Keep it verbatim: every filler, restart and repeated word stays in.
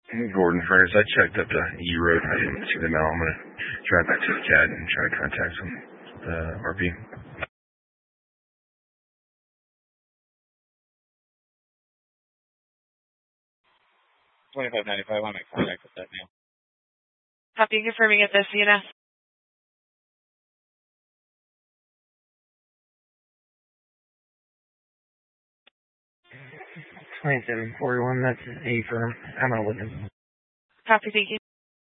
Hey, Gordon Furness, I checked up to E Road. I didn't see them out. I'm going to drive back to the C A D and try to contact some the R P. twenty-five ninety-five, I want to make contact with that now. Copy confirming at the C N S. twenty-seven forty-one, that's A firm. I'm a witness. Copy, thank you.